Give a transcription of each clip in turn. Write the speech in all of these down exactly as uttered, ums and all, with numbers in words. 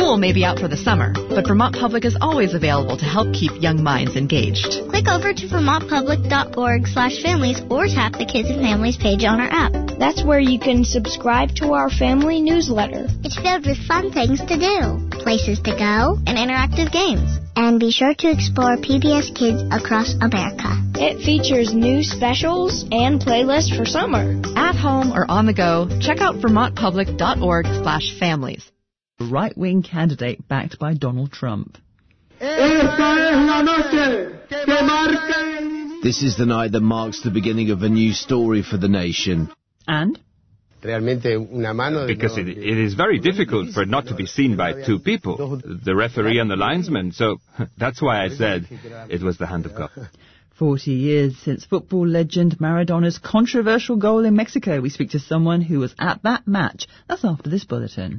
School may be out for the summer, but Vermont Public is always available to help keep young minds engaged. Click over to vermont public dot org slash families or tap the Kids and Families page on our app. That's where you can subscribe to our family newsletter. It's filled with fun things to do, places to go, and interactive games. And be sure to explore P B S Kids across America. It features new specials and playlists for summer. At home or on the go, check out vermont public dot org slash families. A right-wing candidate backed by Donald Trump. This is the night that marks the beginning of a new story for the nation. And? Because it, it is very difficult for it not to be seen by two people, the referee and the linesman, so that's why I said it was the hand of God. Forty years since football legend Maradona's controversial goal in Mexico. We speak to someone who was at that match. That's after this bulletin.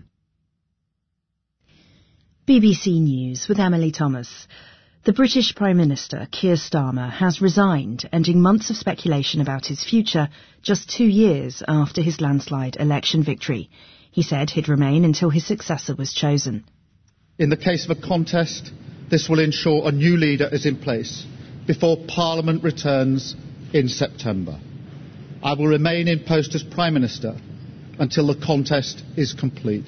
B B C News with Emily Thomas. The British Prime Minister, Keir Starmer, has resigned, ending months of speculation about his future just two years after his landslide election victory. He said he'd remain until his successor was chosen. In the case of a contest, this will ensure a new leader is in place before Parliament returns in September. I will remain in post as Prime Minister until the contest is complete.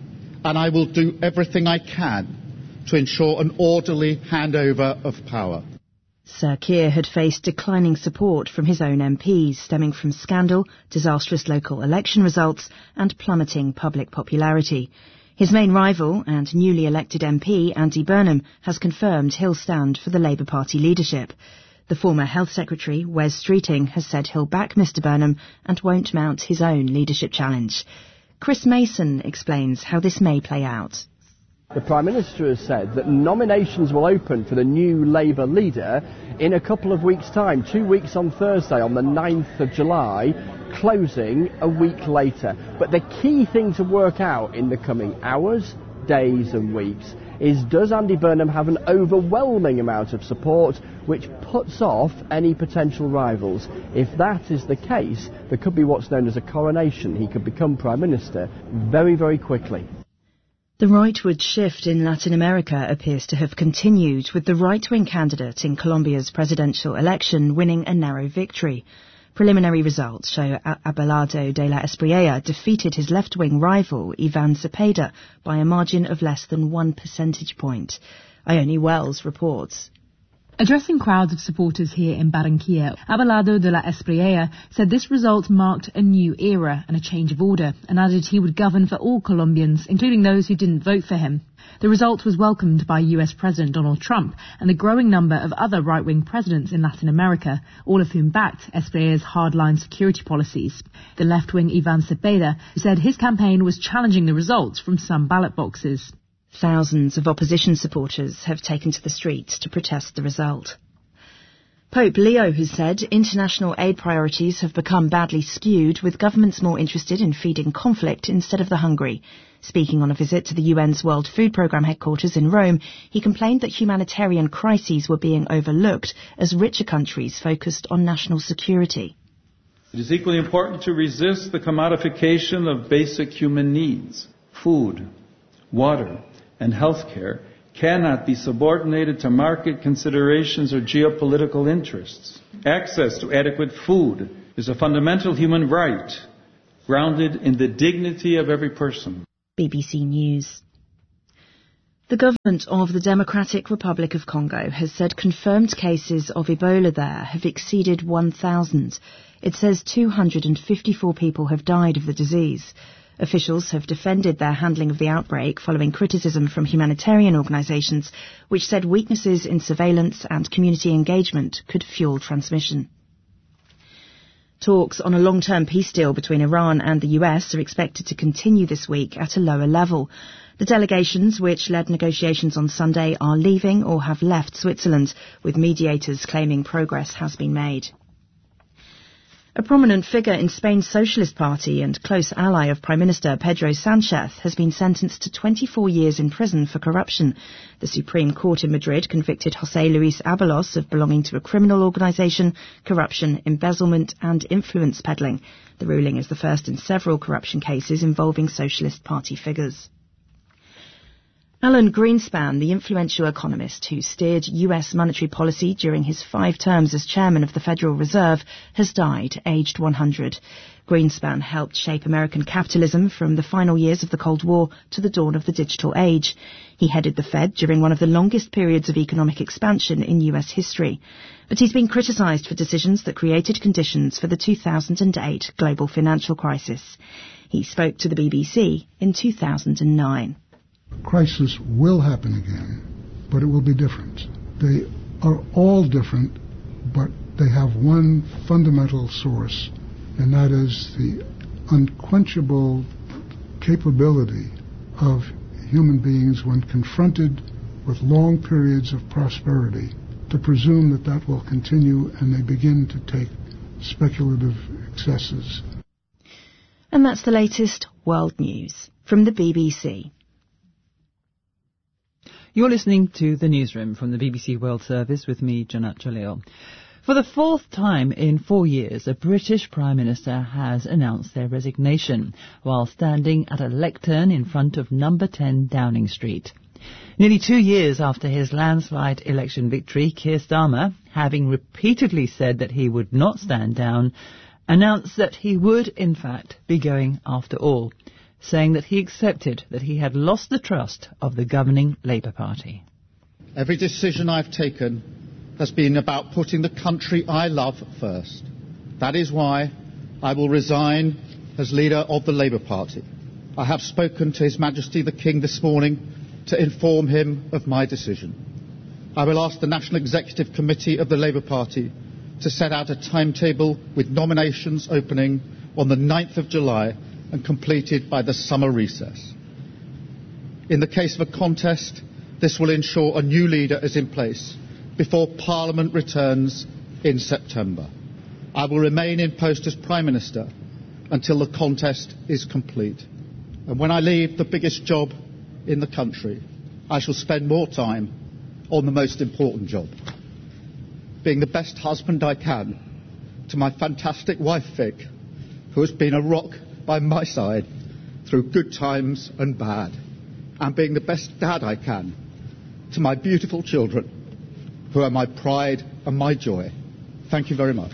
And I will do everything I can to ensure an orderly handover of power. Sir Keir had faced declining support from his own M Ps, stemming from scandal, disastrous local election results and plummeting public popularity. His main rival and newly elected M P, Andy Burnham, has confirmed he'll stand for the Labour Party leadership. The former Health Secretary, Wes Streeting, has said he'll back Mr Burnham and won't mount his own leadership challenge. Chris Mason explains how this may play out. The Prime Minister has said that nominations will open for the new Labour leader in a couple of weeks' time, two weeks on Thursday, on the ninth of July, closing a week later. But the key thing to work out in the coming hours, days and weeks is, does Andy Burnham have an overwhelming amount of support which puts off any potential rivals? If that is the case, there could be what's known as a coronation. He could become Prime Minister very, very quickly. The rightward shift in Latin America appears to have continued, with the right-wing candidate in Colombia's presidential election winning a narrow victory. Preliminary results show Abelardo de la Espriella defeated his left-wing rival, Ivan Cepeda, by a margin of less than one percentage point. Ione Wells reports. Addressing crowds of supporters here in Barranquilla, Abelardo de la Espriella said this result marked a new era and a change of order, and added he would govern for all Colombians, including those who didn't vote for him. The result was welcomed by U S President Donald Trump and the growing number of other right-wing presidents in Latin America, all of whom backed Espriella's hardline security policies. The left-wing Ivan Cepeda said his campaign was challenging the results from some ballot boxes. Thousands of opposition supporters have taken to the streets to protest the result. Pope Leo has said international aid priorities have become badly skewed, with governments more interested in feeding conflict instead of the hungry. Speaking on a visit to the U N's World Food Programme headquarters in Rome, he complained that humanitarian crises were being overlooked as richer countries focused on national security. It is equally important to resist the commodification of basic human needs. Food, water, and healthcare cannot be subordinated to market considerations or geopolitical interests. Access to adequate food is a fundamental human right, grounded in the dignity of every person. B B C News. The government of the Democratic Republic of Congo has said confirmed cases of Ebola there have exceeded one thousand. It says two hundred fifty-four people have died of the disease. Officials have defended their handling of the outbreak following criticism from humanitarian organisations, which said weaknesses in surveillance and community engagement could fuel transmission. Talks on a long-term peace deal between Iran and the U S are expected to continue this week at a lower level. The delegations, which led negotiations on Sunday, are leaving or have left Switzerland, with mediators claiming progress has been made. A prominent figure in Spain's Socialist Party and close ally of Prime Minister Pedro Sánchez has been sentenced to twenty-four years in prison for corruption. The Supreme Court in Madrid convicted José Luis Ábalos of belonging to a criminal organisation, corruption, embezzlement and influence peddling. The ruling is the first in several corruption cases involving Socialist Party figures. Alan Greenspan, the influential economist who steered U S monetary policy during his five terms as chairman of the Federal Reserve, has died, aged one hundred. Greenspan helped shape American capitalism from the final years of the Cold War to the dawn of the digital age. He headed the Fed during one of the longest periods of economic expansion in U S history. But he's been criticised for decisions that created conditions for the two thousand eight global financial crisis. He spoke to the B B C in two thousand nine. Crisis will happen again, but it will be different. They are all different, but they have one fundamental source, and that is the unquenchable capability of human beings when confronted with long periods of prosperity to presume that that will continue, and they begin to take speculative excesses. And that's the latest world news from the B B C. You're listening to The Newsroom from the B B C World Service with me, Janat Jalil. For the fourth time in four years, a British Prime Minister has announced their resignation while standing at a lectern in front of number ten Downing Street. Nearly two years after his landslide election victory, Keir Starmer, having repeatedly said that he would not stand down, announced that he would, in fact, be going after all, saying that he accepted that he had lost the trust of the governing Labour Party. Every decision I've taken has been about putting the country I love first. That is why I will resign as leader of the Labour Party. I have spoken to His Majesty the King this morning to inform him of my decision. I will ask the National Executive Committee of the Labour Party to set out a timetable with nominations opening on the ninth of July and completed by the summer recess. In the case of a contest, this will ensure a new leader is in place before Parliament returns in September. I will remain in post as Prime Minister until the contest is complete. And when I leave the biggest job in the country, I shall spend more time on the most important job, being the best husband I can to my fantastic wife Vic, who has been a rock by my side through good times and bad, and being the best dad I can to my beautiful children, who are my pride and my joy. Thank you very much.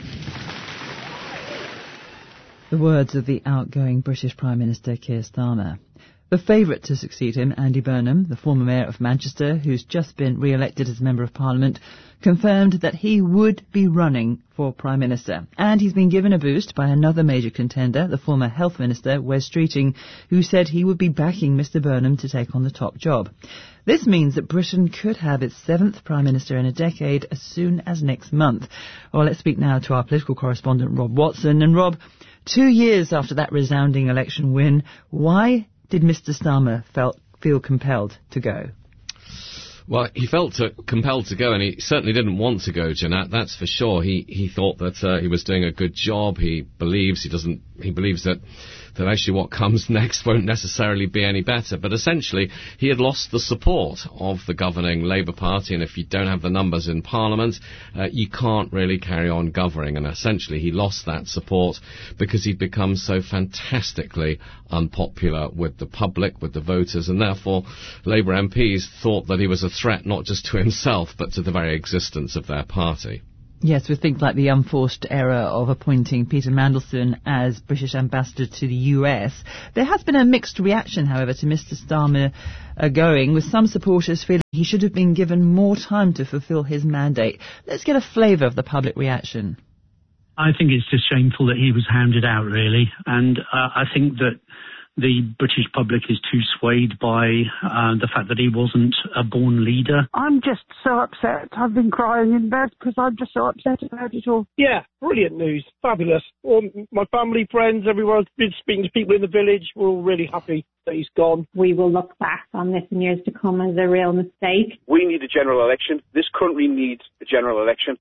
The words of the outgoing British Prime Minister Keir Starmer. The favourite to succeed him, Andy Burnham, the former mayor of Manchester, who's just been re-elected as Member of Parliament, confirmed that he would be running for Prime Minister. And he's been given a boost by another major contender, the former Health Minister, Wes Streeting, who said he would be backing Mr Burnham to take on the top job. This means that Britain could have its seventh Prime Minister in a decade as soon as next month. Well, let's speak now to our political correspondent, Rob Watson. And Rob, two years after that resounding election win, why did Mr Starmer felt, feel compelled to go? Well, he felt to, compelled to go, and he certainly didn't want to go, Jeanette, that's for sure. He he thought that uh, he was doing a good job. He believes he doesn't. He believes that that actually what comes next won't necessarily be any better. But essentially, he had lost the support of the governing Labour Party, and if you don't have the numbers in Parliament, uh, you can't really carry on governing. And essentially, he lost that support because he'd become so fantastically unpopular with the public, with the voters, and therefore Labour M Ps thought that he was a threat not just to himself, but to the very existence of their party. Yes, with things like the unforced error of appointing Peter Mandelson as British ambassador to the U S. There has been a mixed reaction, however, to Mr Starmer uh, going, with some supporters feeling he should have been given more time to fulfil his mandate. Let's get a flavour of the public reaction. I think it's just shameful that he was hounded out, really, and uh, I think that the British public is too swayed by uh, the fact that he wasn't a born leader. I'm just so upset. I've been crying in bed because I'm just so upset about it all. Yeah, brilliant news. Fabulous. All my family, friends, everyone's been speaking to people in the village. We're all really happy that he's gone. We will look back on this in years to come as a real mistake. We need a general election. This country needs a general election.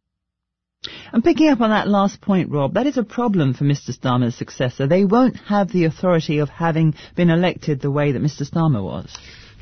And picking up on that last point, Rob, that is a problem for Mr Starmer's successor. They won't have the authority of having been elected the way that Mr Starmer was.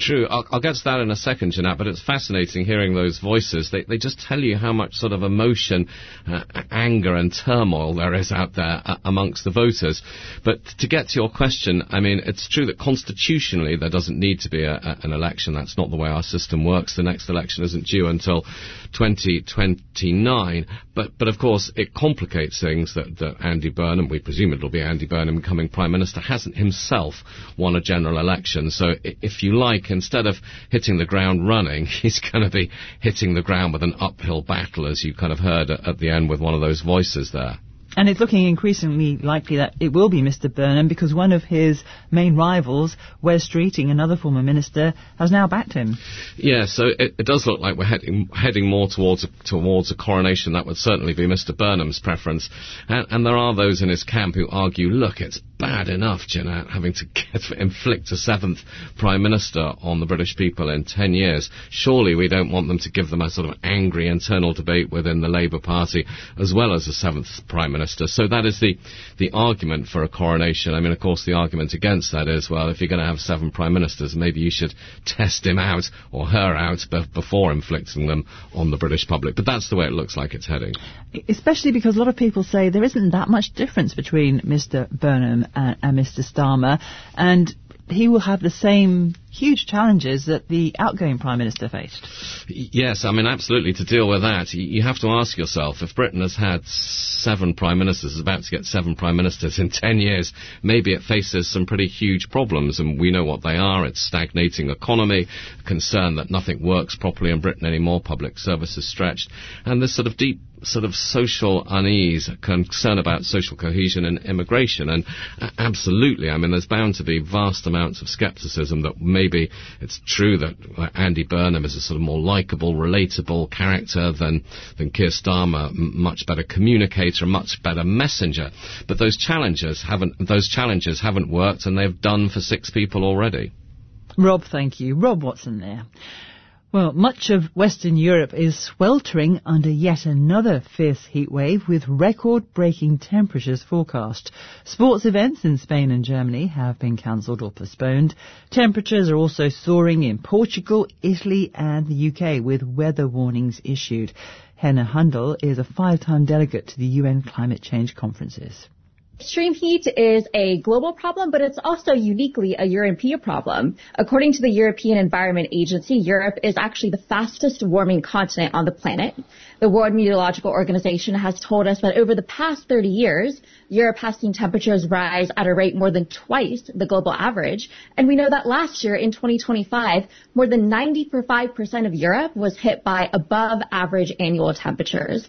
True. I'll, I'll get to that in a second, Jeanette, but it's fascinating hearing those voices. They, they just tell you how much sort of emotion, uh, anger and turmoil there is out there uh, amongst the voters. But to get to your question, I mean, it's true that constitutionally there doesn't need to be a, a, an election. That's not the way our system works. The next election isn't due until twenty twenty-nine. But, but of course, it complicates things that, that Andy Burnham, we presume it'll be Andy Burnham becoming Prime Minister, hasn't himself won a general election. So if you like, instead of hitting the ground running, he's going to be hitting the ground with an uphill battle, as you kind of heard at, at the end with one of those voices there. And it's looking increasingly likely that it will be Mister Burnham, because one of his main rivals, Wes Streeting, another former minister, has now backed him. Yeah, so it, it does look like we're heading, heading more towards a, towards a coronation. That would certainly be Mister Burnham's preference. And, and there are those in his camp who argue, look, it's bad enough, Jeanette, having to get, inflict a seventh Prime Minister on the British people in ten years. Surely we don't want them to give them a sort of angry internal debate within the Labour Party, as well as a seventh Prime Minister. So that is the, the argument for a coronation. I mean, of course, the argument against that is, well, if you're going to have seven Prime Ministers, maybe you should test him out or her out be- before inflicting them on the British public. But that's the way it looks like it's heading. Especially because a lot of people say there isn't that much difference between Mister Burnham and, and Mister Starmer, and he will have the same huge challenges that the outgoing Prime Minister faced. Yes, I mean, absolutely. To deal with that, you have to ask yourself, if Britain has had seven Prime Ministers, is about to get seven Prime Ministers in ten years, maybe it faces some pretty huge problems, and we know what they are. It's stagnating economy, concern that nothing works properly in Britain anymore, public services stretched, and this sort of deep sort of social unease, concern about social cohesion and immigration. And absolutely, I mean, there's bound to be vast amounts of scepticism that maybe it's true that Andy Burnham is a sort of more likeable, relatable character than, than Keir Starmer, m- much better communicator, much better messenger. But those challenges haven't, those challenges haven't worked, and they've done for six people already. Rob, thank you. Rob Watson there. Well, much of Western Europe is sweltering under yet another fierce heatwave, with record-breaking temperatures forecast. Sports events in Spain and Germany have been cancelled or postponed. Temperatures are also soaring in Portugal, Italy and the U K, with weather warnings issued. Henna Hundal is a five-time delegate to the U N climate change conferences. Extreme heat is a global problem, but it's also uniquely a European problem. According to the European Environment Agency, Europe is actually the fastest warming continent on the planet. The World Meteorological Organization has told us that over the past thirty years, Europe has seen temperatures rise at a rate more than twice the global average. And we know that last year, in twenty twenty-five, more than ninety-five percent of Europe was hit by above average annual temperatures.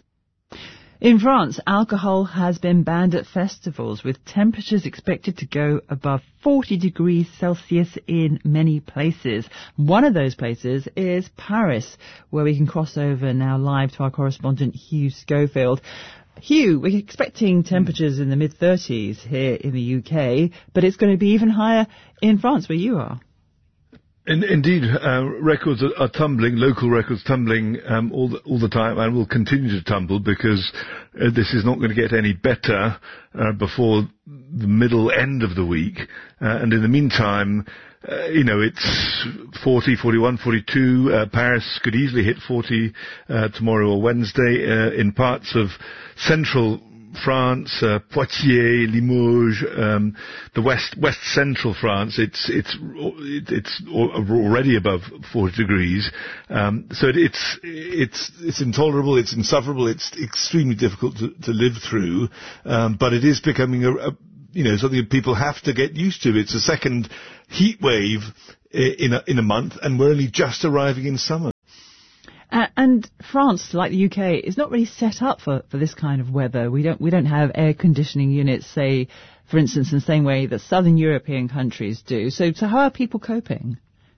In France, alcohol has been banned at festivals, with temperatures expected to go above forty degrees Celsius in many places. One of those places is Paris, where we can cross over now live to our correspondent Hugh Schofield. Hugh, we're expecting temperatures in the mid-thirties here in the U K, but it's going to be even higher in France, where you are. In, indeed, uh, records are, are tumbling, local records tumbling um, all, the, all the time, and will continue to tumble, because uh, this is not going to get any better uh, before the middle end of the week. Uh, and in the meantime, uh, you know, it's forty, forty-one, forty-two. Uh, Paris could easily hit forty uh, tomorrow or Wednesday. Uh, in parts of central France, uh, Poitiers, Limoges, um, the west west central France, it's it's it's already above forty degrees. Um, so it's it's it's intolerable, it's insufferable, it's extremely difficult to, to live through. Um, but it is becoming a, a you know something that people have to get used to. It's a second heat wave in a in a month, and we're only just arriving in summer. Uh, and France, like the U K, is not really set up for, for this kind of weather. We don't we don't have air conditioning units, say, for instance, in the same way that southern European countries do. So, so how are people coping?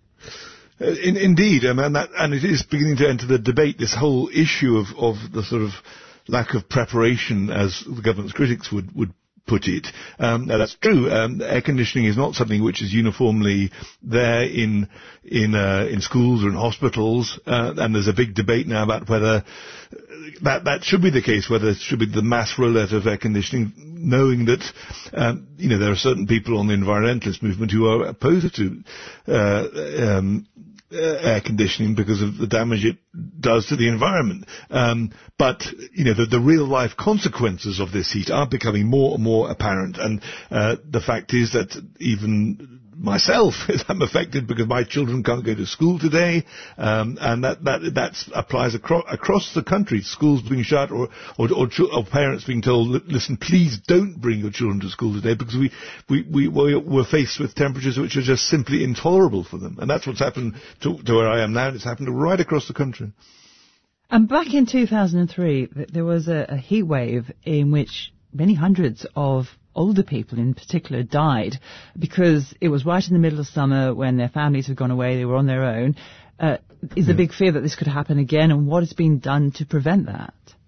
Uh, in, indeed, um, and, that, and it is beginning to enter the debate, this whole issue of, of the sort of lack of preparation, as the government's critics would, would put it. Um, now that's true. Um, air conditioning is not something which is uniformly there in in uh, in schools or in hospitals, uh, and there's a big debate now about whether that that should be the case, whether it should be the mass rollout of air conditioning, knowing that um, you know there are certain people on the environmentalist movement who are opposed to uh, um, air conditioning because of the damage it does to the environment. Um, but, you know, the, the real life consequences of this heat are becoming more and more apparent. And uh, the fact is that even myself, I'm affected because my children can't go to school today, um, and that that that's applies across across the country. Schools being shut, or or, or, ch- or parents being told, listen, please don't bring your children to school today because we we we we're faced with temperatures which are just simply intolerable for them. And that's what's happened to, to where I am now. And it's happened right across the country. And back in two thousand three, there was a, a heat wave in which many hundreds of older people in particular died because it was right in the middle of summer when their families had gone away, they were on their own. Uh, is yeah. a big fear that this could happen again, and what has been done to prevent that?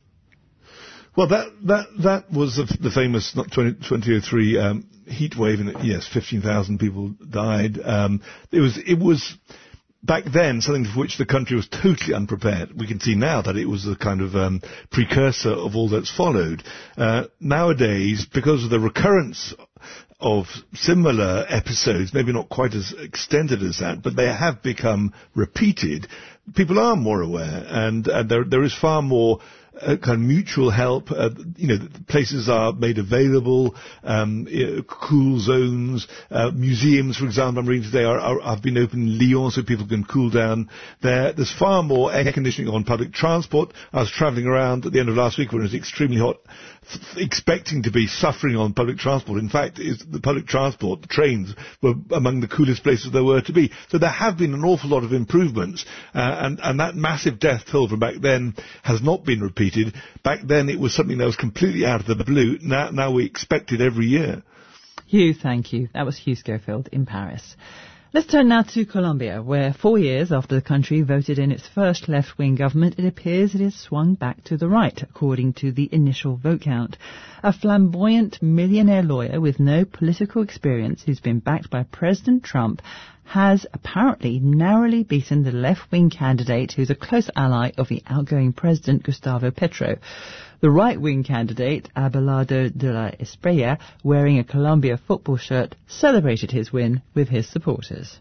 Well, that that that was the, the famous twenty oh three um, heat wave, and yes, fifteen thousand people died. Um, it was it was. Back then, something for which the country was totally unprepared. We can see now that it was a kind of um, precursor of all that's followed. Uh, nowadays, because of the recurrence of similar episodes, maybe not quite as extended as that, but they have become repeated, people are more aware, and, and there, there is far more Uh, kind of mutual help. Uh, you know, places are made available, um, you know, cool zones, uh, museums, for example, I'm reading today, are, are, have been opened in Lyon so people can cool down there. There's far more air conditioning on public transport. I was travelling around at the end of last week when it was extremely hot, f- expecting to be suffering on public transport. In fact, is the public transport, the trains, were among the coolest places there were to be. So there have been an awful lot of improvements, uh, and, and that massive death toll from back then has not been repeated. Back then it was something that was completely out of the blue. Now, now we expect it every year. Hugh, thank you. That was Hugh Schofield in Paris. Let's turn now to Colombia, where four years after the country voted in its first left-wing government, it appears it has swung back to the right, according to the initial vote count. A flamboyant millionaire lawyer with no political experience who's been backed by President Trump has apparently narrowly beaten the left-wing candidate who's a close ally of the outgoing president, Gustavo Petro. The right-wing candidate, Abelardo de la Espriella, wearing a Colombia football shirt, celebrated his win with his supporters.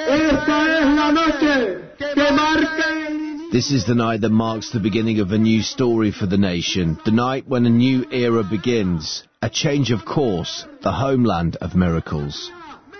This is the night that marks the beginning of a new story for the nation, the night when a new era begins, a change of course, the homeland of miracles.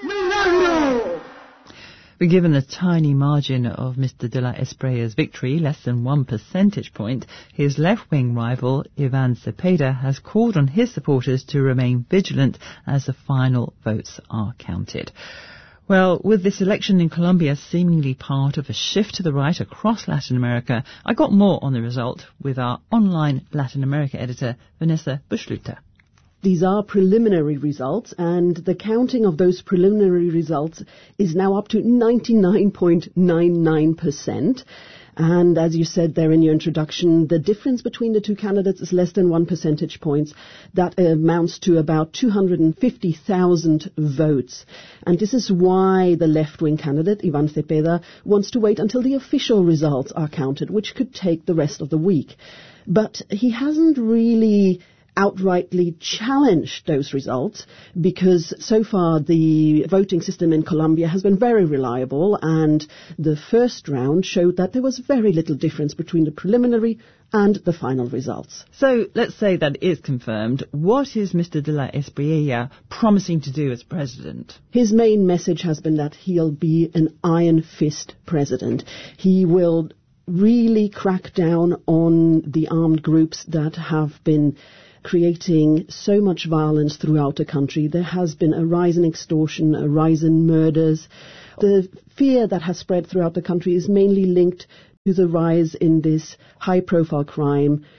But given the tiny margin of Mister de la Espriella's victory, less than one percentage point, his left-wing rival, Ivan Cepeda, has called on his supporters to remain vigilant as the final votes are counted. Well, with this election in Colombia seemingly part of a shift to the right across Latin America, I got more on the result with our online Latin America editor, Vanessa Bushluter. These are preliminary results, and the counting of those preliminary results is now up to ninety-nine point nine nine percent. And as you said there in your introduction, the difference between the two candidates is less than one percentage point. That amounts to about two hundred fifty thousand votes. And this is why the left-wing candidate, Ivan Cepeda, wants to wait until the official results are counted, which could take the rest of the week. But he hasn't really outrightly challenged those results, because so far the voting system in Colombia has been very reliable, and the first round showed that there was very little difference between the preliminary and the final results. So let's say that is confirmed. What is Mister de la Espriella promising to do as president? His main message has been that he'll be an iron fist president. He will really crack down on the armed groups that have been creating so much violence throughout the country. There has been a rise in extortion, a rise in murders. The fear that has spread throughout the country is mainly linked to the rise in this high-profile crime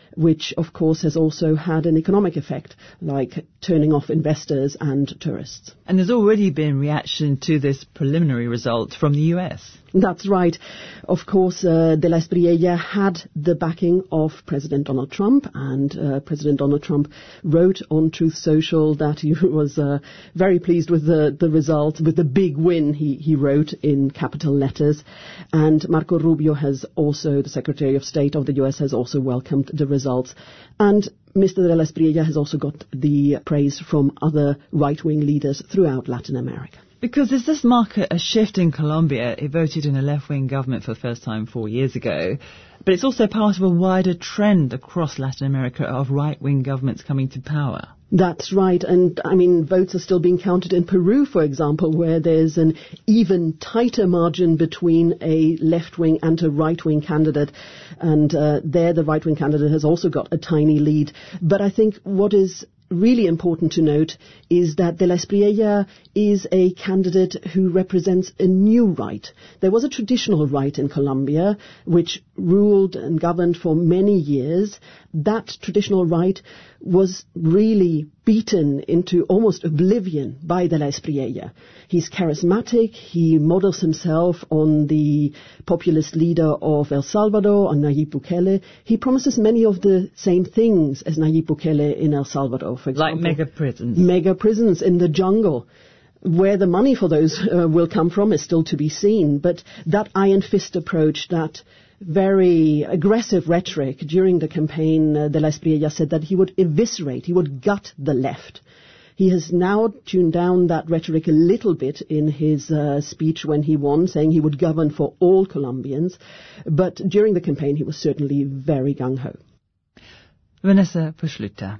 which of course has also had an economic effect, like turning off investors and tourists. And there's already been reaction to this preliminary result from the U S. That's right. Of course, uh, De la Espriella had the backing of President Donald Trump, and uh, President Donald Trump wrote on Truth Social that he was uh, very pleased with the, the result, with the big win, he, he wrote in capital letters. And Marco Rubio has also, the Secretary of State of the U S, has also welcomed the results. And Mister De la Espriella has also got the praise from other right-wing leaders throughout Latin America. Because does this mark a shift in Colombia? It voted in a left-wing government for the first time four years ago. But it's also part of a wider trend across Latin America of right-wing governments coming to power. That's right. And, I mean, votes are still being counted in Peru, for example, where there's an even tighter margin between a left-wing and a right-wing candidate. And uh, there the right-wing candidate has also got a tiny lead. But I think what is really important to note is that De la Espriella is a candidate who represents a new right. There was a traditional right in Colombia which ruled and governed for many years. That traditional right was really beaten into almost oblivion by De la Espriella. He's charismatic. He models himself on the populist leader of El Salvador, on Nayib Bukele. He promises many of the same things as Nayib Bukele in El Salvador, for example. Like mega prisons. Mega prisons in the jungle. Where the money for those uh, will come from is still to be seen. But that iron fist approach, that very aggressive rhetoric during the campaign, uh, De la Espriella said that he would eviscerate, he would gut the left. He has now tuned down that rhetoric a little bit in his uh, speech when he won, saying he would govern for all Colombians. But during the campaign, he was certainly very gung-ho. Vanessa Pushluta.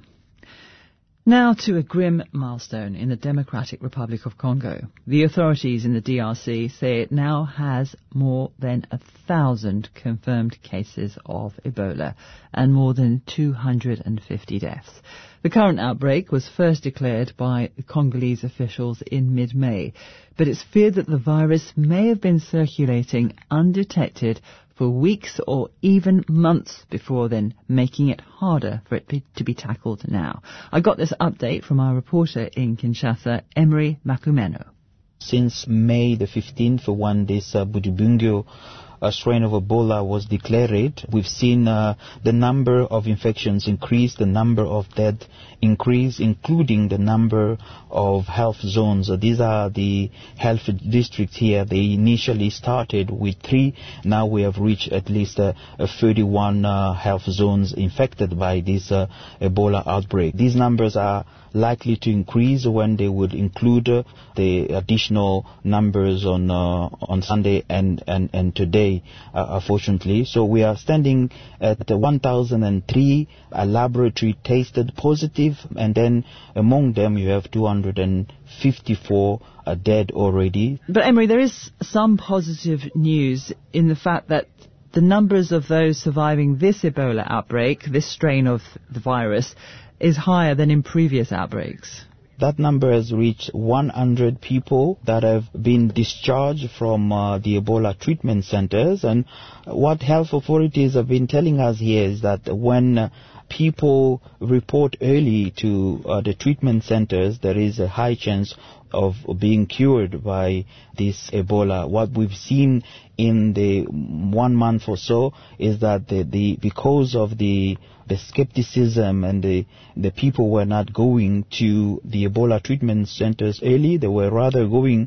Now to a grim milestone in the Democratic Republic of Congo. The authorities in the D R C say it now has more than a thousand confirmed cases of Ebola and more than two hundred fifty deaths. The current outbreak was first declared by Congolese officials in mid-May, but it's feared that the virus may have been circulating undetected for weeks or even months before then, making it harder for it be, to be tackled now. I got this update from our reporter in Kinshasa, Emery Makumeno. Since May the fifteenth, when this uh, Budibungyo a strain of Ebola was declared, we've seen uh, the number of infections increase, the number of deaths increase, including the number of health zones. Uh, these are the health districts here. They initially started with three. Now we have reached at least uh, thirty-one uh, health zones infected by this uh, Ebola outbreak. These numbers are likely to increase when they would include uh, the additional numbers on uh, on Sunday and, and, and today, uh, unfortunately. So we are standing at one thousand three uh, laboratory tested positive, and then among them you have two hundred fifty-four uh, dead already. But Emery, there is some positive news in the fact that the numbers of those surviving this Ebola outbreak, this strain of the virus, is higher than in previous outbreaks. That number has reached one hundred people that have been discharged from uh, the Ebola treatment centers. And what health authorities have been telling us here is that when uh, people report early to uh, the treatment centers, there is a high chance of being cured by this Ebola. What we've seen in the one month or so is that the, the because of the the skepticism and the the people were not going to the Ebola treatment centers early. They were rather going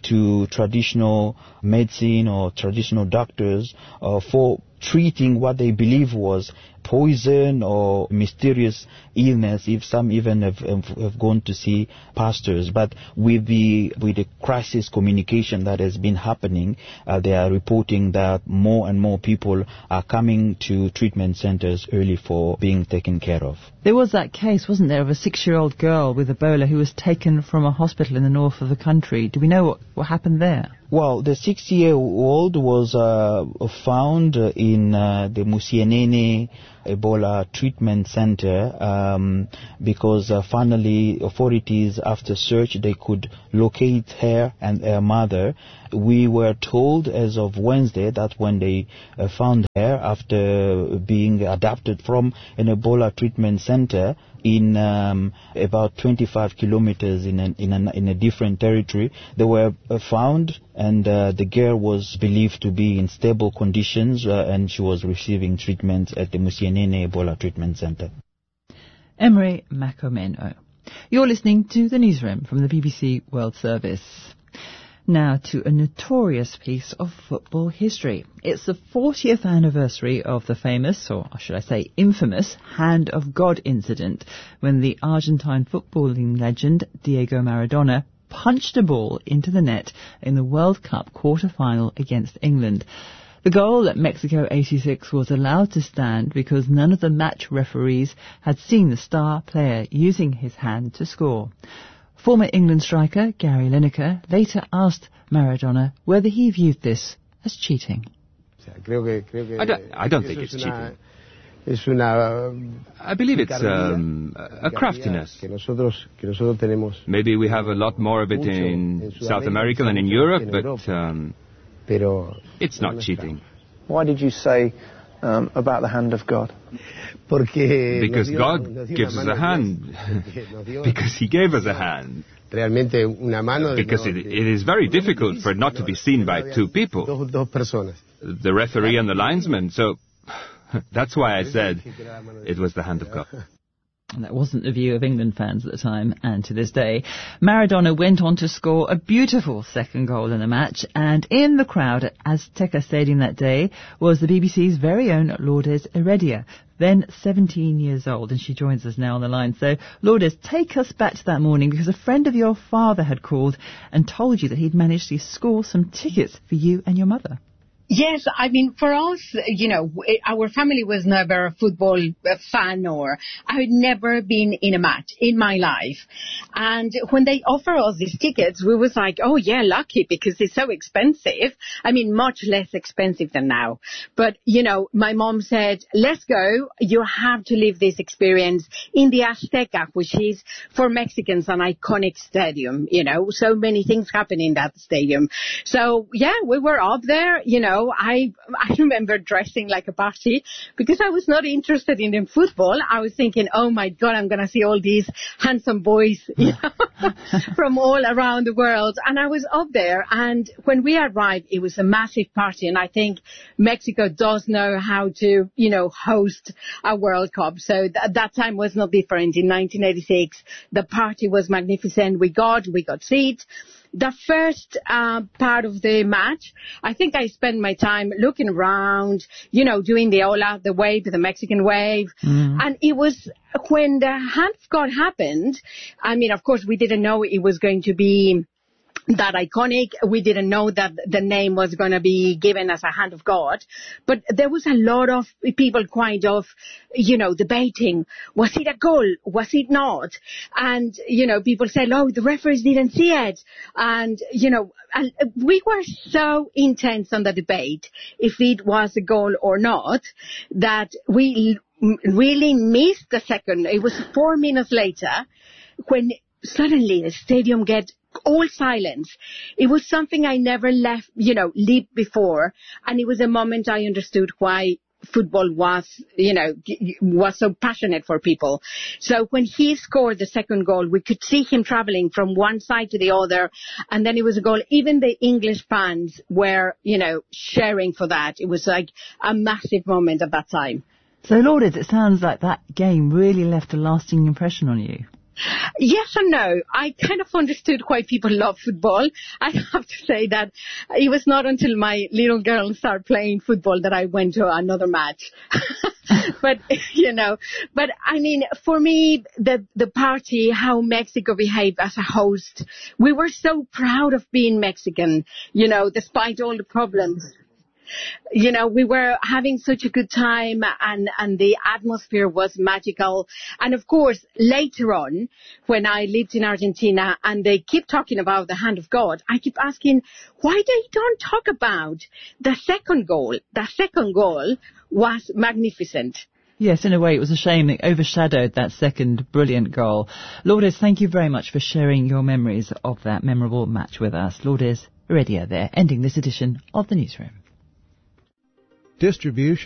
to traditional medicine or traditional doctors uh, for treating what they believe was poison or mysterious illness, if some even have, have, have gone to see pastors. But with the with the crisis communication that has been happening, uh, they are reporting that more and more people are coming to treatment centers early for being taken care of. There was that case, wasn't there, of a six-year-old girl with Ebola who was taken from a hospital in the north of the country. Do we know what, what happened there? Well, the six-year-old was uh, found in uh, the Musienene Ebola treatment center um, because uh, finally authorities, after search, they could locate her and her mother. We were told as of Wednesday that when they uh, found her after being adapted from an Ebola treatment center in um, about twenty-five kilometers in a, in, a, in a different territory, they were uh, found, and uh, the girl was believed to be in stable conditions, uh, and she was receiving treatment at the Musienene Ebola treatment center. Emery Macomeno. You're listening to the newsroom from the B B C World Service. Now to a notorious piece of football history. It's the fortieth anniversary of the famous, or should I say infamous, Hand of God incident when the Argentine footballing legend Diego Maradona punched a ball into the net in the World Cup quarter-final against England. The goal at Mexico eighty-six was allowed to stand because none of the match referees had seen the star player using his hand to score. Former England striker Gary Lineker later asked Maradona whether he viewed this as cheating. I don't, I don't think it's cheating. I believe it's um, a craftiness. Maybe we have a lot more of it in South America than in Europe, but um, it's not cheating. Why did you say um, about the hand of God? Because God gives us a hand. Because He gave us a hand. Because it, it is very difficult for it not to be seen by two people, the referee and the linesman. So that's why I said it was the hand of God. And that wasn't the view of England fans at the time, and to this day. Maradona went on to score a beautiful second goal in the match, and in the crowd at Azteca Stadium that day was the B B C's very own Lourdes Heredia, then seventeen years old, and she joins us now on the line. So, Lourdes, take us back to that morning, because a friend of your father had called and told you that he'd managed to score some tickets for you and your mother. Yes, I mean, for us, you know, our family was never a football fan, or I had never been in a match in my life. And when they offered us these tickets, we was like, oh yeah, lucky, because it's so expensive. I mean, much less expensive than now. But, you know, my mom said, let's go. You have to live this experience in the Azteca, which is for Mexicans an iconic stadium, you know, so many things happen in that stadium. So yeah, we were up there, you know, I I remember dressing like a party because I was not interested in, in football. I was thinking, oh my God, I'm going to see all these handsome boys, you know, from all around the world. And I was up there, and when we arrived, it was a massive party. And I think Mexico does know how to, you know, host a World Cup. So th- that time was not different. In nineteen eighty-six, the party was magnificent. We got, we got seats. The first uh, part of the match, I think I spent my time looking around, you know, doing the hola, the wave, the Mexican wave. Mm. And it was when the hand of God happened. I mean, of course, we didn't know it was going to be that iconic. We didn't know that the name was going to be given as a hand of God. But there was a lot of people kind of, you know, debating, was it a goal? Was it not? And, you know, people said, oh, the referees didn't see it. And, you know, and we were so intense on the debate if it was a goal or not that we really missed the second. It was four minutes later when suddenly the stadium get all silence. It was something I never left, you know, lived before. And it was a moment I understood why football was, you know, was so passionate for people. So when he scored the second goal, we could see him traveling from one side to the other. And then it was a goal. Even the English fans were, you know, sharing for that. It was like a massive moment at that time. So, Lourdes, it sounds like that game really left a lasting impression on you. Yes and no. I kind of understood why people love football. I have to say that it was not until my little girl started playing football that I went to another match. But, you know, but I mean, for me, the, the party, how Mexico behaved as a host, we were so proud of being Mexican, you know, despite all the problems. You know, we were having such a good time, and, and the atmosphere was magical. And of course, later on, when I lived in Argentina and they keep talking about the hand of God, I keep asking, why they don't talk about the second goal? The second goal was magnificent. Yes, in a way, it was a shame it overshadowed that second brilliant goal. Lourdes, thank you very much for sharing your memories of that memorable match with us. Lourdes Heredia there, ending this edition of the Newsroom. Distribution